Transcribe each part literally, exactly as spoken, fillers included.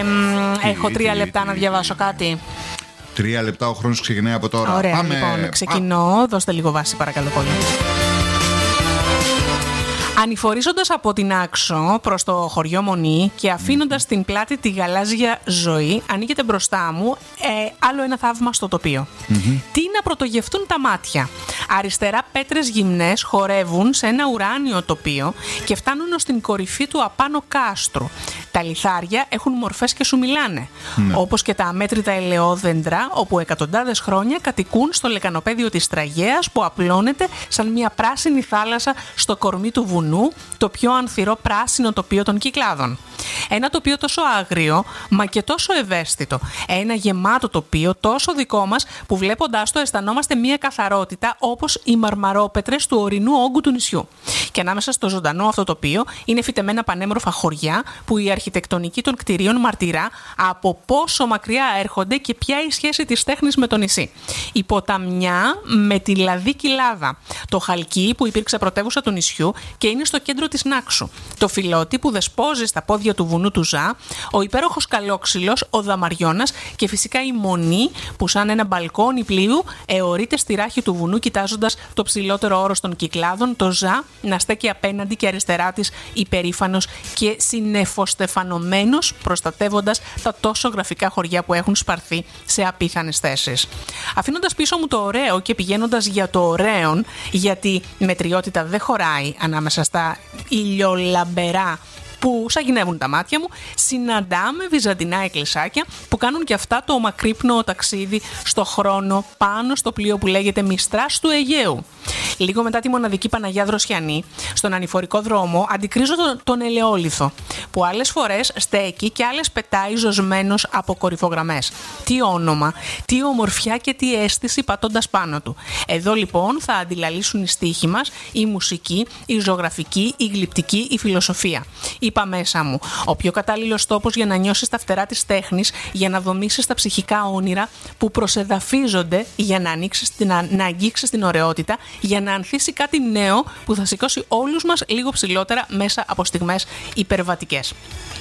Έχω τι, τρία τι, λεπτά τι, να διαβάσω κάτι. Τρία λεπτά, ο χρόνος ξεκινάει από τώρα. Ωραία, Πάμε. Λοιπόν, ξεκινώ. Α. Δώστε λίγο βάση, παρακαλώ πολύ. Ανηφορίζοντας από την Άξο προς το χωριό Μονή και αφήνοντας mm-hmm. την πλάτη τη γαλάζια ζωή, ανοίγεται μπροστά μου ε, άλλο ένα θαύμα στο τοπίο. Mm-hmm. Τι να πρωτογευτούν τα μάτια. Αριστερά πέτρες γυμνές χορεύουν σε ένα ουράνιο τοπίο και φτάνουν ως την κορυφή του απάνω κάστρου. Τα λιθάρια έχουν μορφές και σου μιλάνε. Mm-hmm. Όπως και τα αμέτρητα ελαιόδεντρα, όπου εκατοντάδες χρόνια κατοικούν στο λεκανοπέδιο της Τραγέας που απλώνεται σαν μια πράσινη θάλασσα στο κορμί του βουνού, το πιο ανθυρό πράσινο τοπίο των Κυκλάδων. Ένα τοπίο τόσο άγριο, μα και τόσο ευαίσθητο. Ένα γεμάτο τοπίο τόσο δικό μας, που βλέποντάς το αισθανόμαστε μια καθαρότητα όπως οι μαρμαρόπετρες του ορεινού όγκου του νησιού. Και ανάμεσα στο ζωντανό αυτό τοπίο είναι φυτεμένα πανέμορφα χωριά, που η αρχιτεκτονική των κτηρίων μαρτυρά από πόσο μακριά έρχονται και ποια η σχέση της τέχνης με το νησί. Η ποταμιά με τη λαδί Κοιλάδα. Το Χαλκί, που υπήρξε πρωτεύουσα του νησιού και είναι στο κέντρο της Νάξου. Το Φιλότι, που δεσπόζει στα πόδια του βουνού του Ζά. Ο υπέροχος Καλόξυλος, ο Δαμαριώνας και φυσικά η Μονή, που σαν ένα μπαλκόνι πλοίου αιωρείται στη ράχη του βουνού, κοιτάζοντας το ψηλότερο όρος των Κυκλάδων, το Ζά, να στέκει απέναντι και αριστερά της υπερήφανος και συννεφοστεφανωμένος, προστατεύοντας τα τόσο γραφικά χωριά που έχουν σπαρθεί σε απίθανες θέσεις. Αφήνοντας πίσω μου το ωραίο και πηγαίνοντας για το ωραίον, γιατί μετριότητα δεν χωράει ανάμεσα στα ηλιολαμπερά που σαγηνεύουν τα μάτια μου, συναντάμε βυζαντινά εκκλησάκια που κάνουν και αυτά το μακρύπνο ταξίδι στο χρόνο πάνω στο πλοίο που λέγεται Μιστράς του Αιγαίου. Λίγο μετά τη μοναδική Παναγιά Δροσιανή, στον ανηφορικό δρόμο αντικρίζω τον, τον ελαιόλιθο, που άλλες φορές στέκει και άλλες πετάει ζωσμένος από κορυφογραμμές. Τι όνομα, τι ομορφιά και τι αίσθηση πατώντας πάνω του. Εδώ λοιπόν θα αντιλαλήσουν οι στίχοι μας, η μουσική, η ζωγραφική, η γλυπτική, η φιλοσοφία. Είπα μέσα μου, ο πιο κατάλληλος τόπος για να νιώσεις τα φτερά της τέχνης, για να δομήσεις τα ψυχικά όνειρα που προσεδαφίζονται, για να, ανοίξεις, να, να αγγίξεις την ωραιότητα, για να ανθίσει κάτι νέο που θα σηκώσει όλους μας λίγο ψηλότερα μέσα από στιγμές υπερβατικές.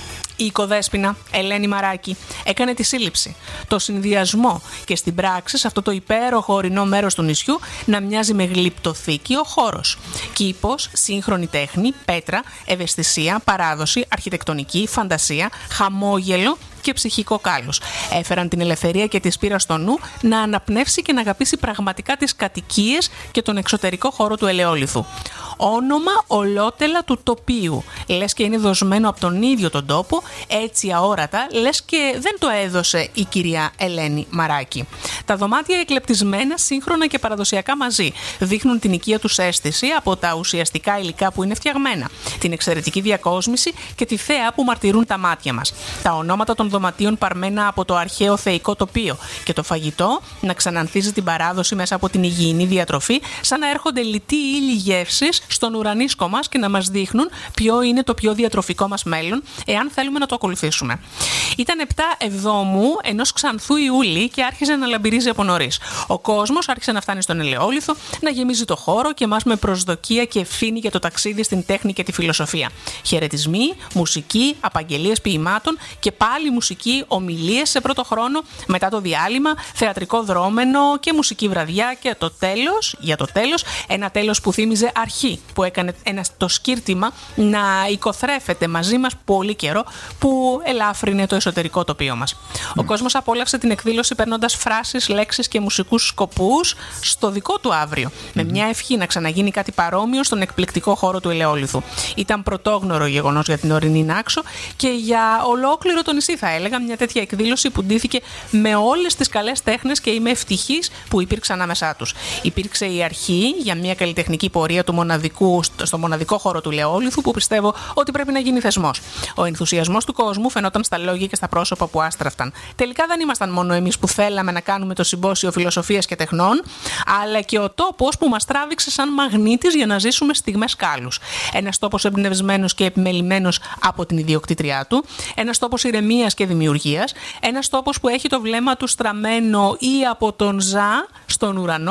Η οικοδέσποινα Ελένη Μαράκη έκανε τη σύλληψη, το συνδυασμό και στην πράξη σε αυτό το υπέροχο ορεινό μέρος του νησιού να μοιάζει με γλυπτοθήκη ο χώρος. Κήπος, σύγχρονη τέχνη, πέτρα, ευαισθησία, παράδοση, αρχιτεκτονική, φαντασία, χαμόγελο και ψυχικό κάλος. Έφεραν την ελευθερία και τη σπήρα στο νου να αναπνεύσει και να αγαπήσει πραγματικά τις κατοικίες και τον εξωτερικό χώρο του ελαιόλιθου. Όνομα ολότελα του τοπίου. Λες και είναι δοσμένο από τον ίδιο τον τόπο, έτσι αόρατα, λες και δεν το έδωσε η κυρία Ελένη Μαράκη. Τα δωμάτια εκλεπτισμένα, σύγχρονα και παραδοσιακά μαζί, δείχνουν την οικία τους αίσθηση από τα ουσιαστικά υλικά που είναι φτιαγμένα, την εξαιρετική διακόσμηση και τη θέα που μαρτυρούν τα μάτια μας. Τα ονόματα των δωματίων παρμένα από το αρχαίο θεϊκό τοπίο και το φαγητό να ξανανθίζει την παράδοση μέσα από την υγιεινή διατροφή, σαν να έρχονται λιτοί ύλοι γεύσης στον ουρανίσκο μας και να μας δείχνουν ποιο είναι το πιο διατροφικό μας μέλλον, εάν θέλουμε να το ακολουθήσουμε. Ήταν επτά Εβδόμου ενός ξανθού Ιούλη και άρχιζε να λαμπυρίζει από νωρίς. Ο κόσμος άρχισε να φτάνει στον ελαιόλιθο, να γεμίζει το χώρο και εμάς με προσδοκία και ευθύνη για το ταξίδι στην τέχνη και τη φιλοσοφία. Χαιρετισμοί, μουσική, απαγγελίες ποιημάτων και πάλι μουσική, ομιλίες σε πρώτο χρόνο, μετά το διάλειμμα, θεατρικό δρόμενο και μουσική βραδιά και το τέλος, για το τέλος, ένα τέλος που θύμιζε αρχή, που έκανε ένα, το σκύρτημα να οικοθρέφεται μαζί μας πολύ καιρό, που ελάφρυνε το εσωτερικό τοπίο μας. Mm. Ο κόσμος απόλαυσε την εκδήλωση παίρνοντας φράσεις, λέξεις και μουσικούς σκοπούς στο δικό του αύριο, mm. με μια ευχή να ξαναγίνει κάτι παρόμοιο στον εκπληκτικό χώρο του ελαιόλιθου. Ήταν πρωτόγνωρο γεγονός για την ορεινή Νάξο και για ολόκληρο το νησί, θα έλεγα, μια τέτοια εκδήλωση που ντύθηκε με όλες τις καλές τέχνες και είμαι ευτυχής που υπήρξαν ανάμεσά τους. Υπήρξε η αρχή για μια καλλιτεχνική πορεία του μοναδικού, στο μοναδικό χώρο του ελαιόλιθου, που πιστεύω ότι πρέπει να γίνει θεσμός. Ο ενθουσιασμός του κόσμου φαινόταν στα λόγια και στα πρόσωπα που άστραφταν. Τελικά δεν ήμασταν μόνο εμείς που θέλαμε να κάνουμε το συμπόσιο φιλοσοφίας και τεχνών, αλλά και ο τόπος που μας τράβηξε σαν μαγνήτης για να ζήσουμε στιγμές κάλους. Ένας τόπος εμπνευσμένος και επιμελημένος από την ιδιοκτήτριά του, ένας τόπος ηρεμίας και δημιουργίας, ένας τόπος που έχει το βλέμμα του στραμμένο ή από τον Ζα στον ουρανό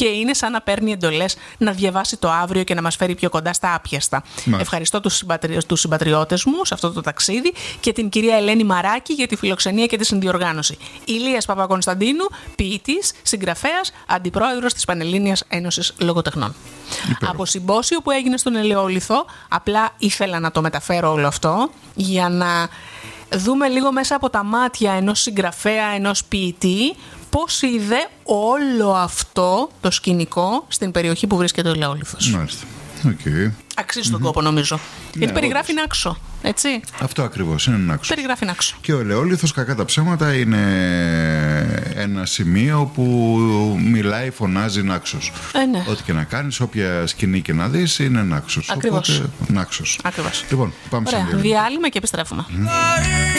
και είναι σαν να παίρνει εντολές να διαβάσει το αύριο και να μας φέρει πιο κοντά στα άπιαστα. Μάλιστα. Ευχαριστώ τους, συμπατρι... τους συμπατριώτες μου σε αυτό το ταξίδι και την κυρία Ελένη Μαράκη για τη φιλοξενία και τη συνδιοργάνωση. Ηλίας Παπακωνσταντίνου, ποιητής, συγγραφέας, αντιπρόεδρος της Πανελλήνιας Ένωσης Λογοτεχνών. Υπέροχο. Από συμπόσιο που έγινε στον Ελαιόλιθο, απλά ήθελα να το μεταφέρω όλο αυτό για να δούμε λίγο μέσα από τα μάτια ενός συγγραφέα, ενός ποιητή, πώς είδε όλο αυτό το σκηνικό στην περιοχή που βρίσκεται ο Ελαιόλιθος. Μάλιστα. Okay. Αξίζει τον mm-hmm. κόπο, νομίζω. Ναι, γιατί περιγράφει Νάξο, έτσι. Αυτό ακριβώς, είναι Νάξο. Περιγράφει Νάξο. Και ο Ελαιόλιθος, κακά τα ψέματα, είναι ένα σημείο που μιλάει, φωνάζει Νάξος. Ε, ναι. Ό,τι και να κάνεις, όποια σκηνή και να δεις, είναι Νάξος. Ακριβώς. Οπότε, Νάξος. Ακριβώς. Λοιπόν, πάμε σε διάλειμμα και επιστρέφουμε. Mm.